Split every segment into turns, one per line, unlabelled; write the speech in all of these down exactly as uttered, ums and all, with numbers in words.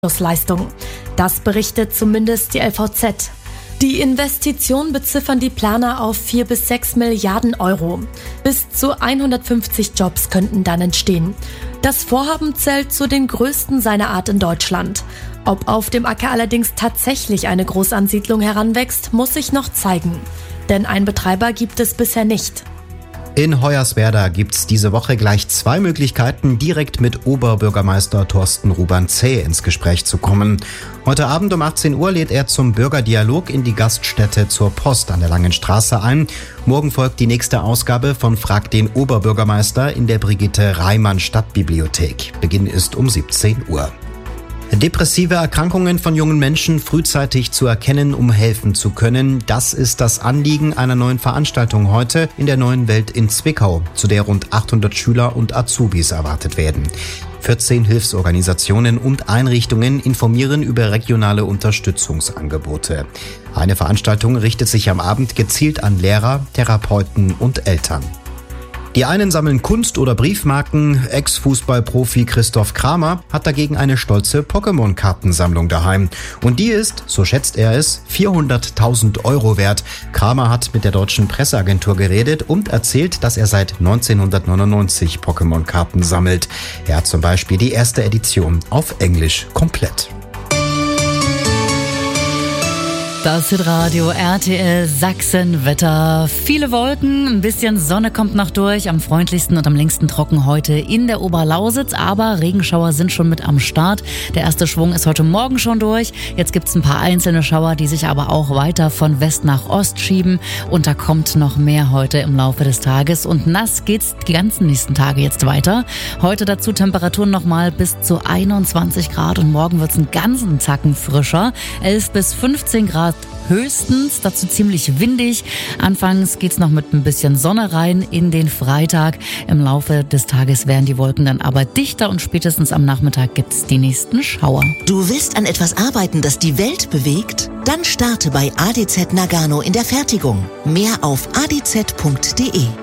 Leistung. Das berichtet zumindest die L V Z. Die Investitionen beziffern die Planer auf vier bis sechs Milliarden Euro. Bis zu hundertfünfzig Jobs könnten dann entstehen. Das Vorhaben zählt zu den größten seiner Art in Deutschland. Ob auf dem Acker allerdings tatsächlich eine Großansiedlung heranwächst, muss sich noch zeigen. Denn einen Betreiber gibt es bisher nicht.
In Hoyerswerda gibt's diese Woche gleich zwei Möglichkeiten, direkt mit Oberbürgermeister Thorsten Ruban-Zäh ins Gespräch zu kommen. Heute Abend um achtzehn Uhr lädt er zum Bürgerdialog in die Gaststätte zur Post an der Langen Straße ein. Morgen folgt die nächste Ausgabe von Frag den Oberbürgermeister in der Brigitte Reimann Stadtbibliothek. Beginn ist um siebzehn Uhr. Depressive Erkrankungen von jungen Menschen frühzeitig zu erkennen, um helfen zu können. Das ist das Anliegen einer neuen Veranstaltung heute in der Neuen Welt in Zwickau, zu der rund achthundert Schüler und Azubis erwartet werden. vierzehn Hilfsorganisationen und Einrichtungen informieren über regionale Unterstützungsangebote. Eine Veranstaltung richtet sich am Abend gezielt an Lehrer, Therapeuten und Eltern. Die einen sammeln Kunst- oder Briefmarken. Ex-Fußballprofi Christoph Kramer hat dagegen eine stolze Pokémon-Kartensammlung daheim. Und die ist, so schätzt er es, vierhunderttausend Euro wert. Kramer hat mit der deutschen Presseagentur geredet und erzählt, dass er seit neunzehnhundertneunundneunzig Pokémon-Karten sammelt. Er hat zum Beispiel die erste Edition auf Englisch komplett.
Das Hitradio R T L Sachsen-Wetter. Viele Wolken, ein bisschen Sonne kommt noch durch. Am freundlichsten und am längsten trocken heute in der Oberlausitz. Aber Regenschauer sind schon mit am Start. Der erste Schwung ist heute Morgen schon durch. Jetzt gibt's ein paar einzelne Schauer, die sich aber auch weiter von West nach Ost schieben. Und da kommt noch mehr heute im Laufe des Tages. Und nass geht's die ganzen nächsten Tage jetzt weiter. Heute dazu Temperaturen nochmal bis zu einundzwanzig Grad. Und morgen wird's einen ganzen Zacken frischer. elf bis fünfzehn Grad höchstens, dazu ziemlich windig. Anfangs geht's noch mit ein bisschen Sonne rein in den Freitag. Im Laufe des Tages werden die Wolken dann aber dichter und spätestens am Nachmittag gibt's die nächsten Schauer.
Du willst an etwas arbeiten, das die Welt bewegt? Dann starte bei A D Z Nagano in der Fertigung. Mehr auf a d z punkt d e.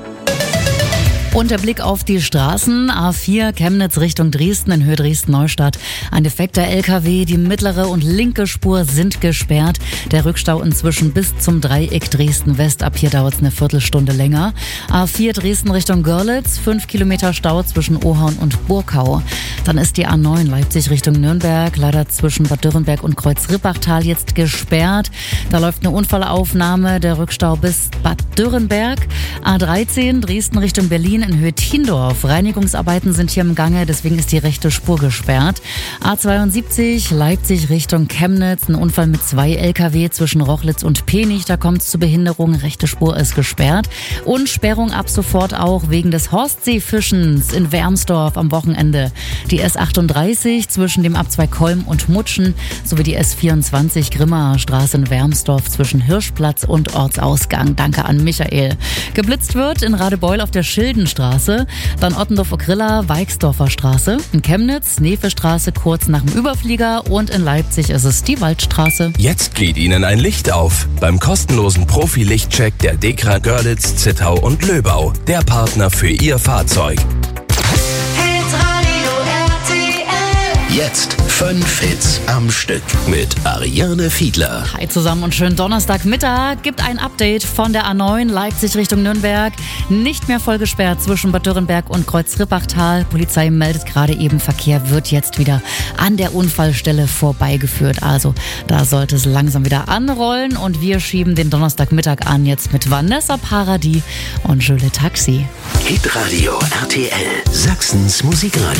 Und der Blick auf die Straßen. A vier Chemnitz Richtung Dresden in Höhe Dresden-Neustadt. Ein defekter L K W, die mittlere und linke Spur sind gesperrt. Der Rückstau inzwischen bis zum Dreieck Dresden-West. Ab hier dauert es eine Viertelstunde länger. A vier Dresden Richtung Görlitz. Fünf Kilometer Stau zwischen Ohaun und Burkau. Dann ist die A neun Leipzig Richtung Nürnberg. Leider zwischen Bad Dürrenberg und Kreuz-Rippachtal jetzt gesperrt. Da läuft eine Unfallaufnahme. Der Rückstau bis Bad Dürrenberg. A dreizehn Dresden Richtung Berlin in Höhe Thiendorf. Reinigungsarbeiten sind hier im Gange, deswegen ist die rechte Spur gesperrt. A zweiundsiebzig Leipzig Richtung Chemnitz. Ein Unfall mit zwei L K W zwischen Rochlitz und Penich. Da kommt es zu Behinderungen. Rechte Spur ist gesperrt. Und Sperrung ab sofort auch wegen des Horstseefischens in Wermsdorf am Wochenende. Die S achtunddreißig zwischen dem Abzweig Kolm und Mutschen sowie die S vierundzwanzig Grimmaer Straße in Wermsdorf zwischen Hirschplatz und Ortsausgang. Danke an Michael. Geblitzt wird in Radebeul auf der Schildenstraße. Dann Ottendorf-Okrilla, Weixdorfer Straße. In Chemnitz, Nefe-Straße kurz nach dem Überflieger. Und in Leipzig ist es die Waldstraße.
Jetzt geht Ihnen ein Licht auf beim kostenlosen Profi-Lichtcheck der DEKRA Görlitz, Zittau und Löbau. Der Partner für Ihr Fahrzeug. Jetzt fünf Hits am Stück mit Ariane Fiedler.
Hi zusammen und schönen Donnerstagmittag. Gibt ein Update von der A neun Leipzig Richtung Nürnberg. Nicht mehr voll gesperrt zwischen Bad Dürrenberg und Kreuz-Rippachtal. Polizei meldet gerade eben, Verkehr wird jetzt wieder an der Unfallstelle vorbeigeführt. Also da sollte es langsam wieder anrollen. Und wir schieben den Donnerstagmittag an jetzt mit Vanessa Paradis und Jules Taxi.
Hitradio R T L, Sachsens Musikradio.